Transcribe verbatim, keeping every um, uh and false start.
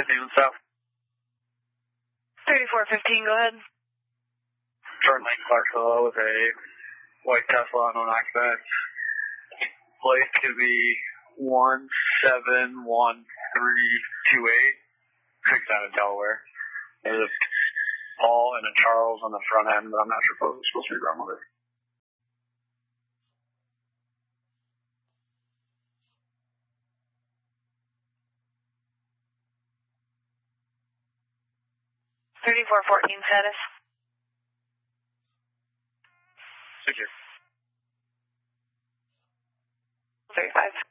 fifteen south. thirty-four fifteen, go ahead. Turn lane Clarksville with a white Tesla, no occupants. Plate to be one seven one three two eight. Six out of Delaware. There's a Paul and a Charles on the front end, but I'm not sure if it's supposed to be grandmother. thirty-four fourteen status. Secure. thirty-five.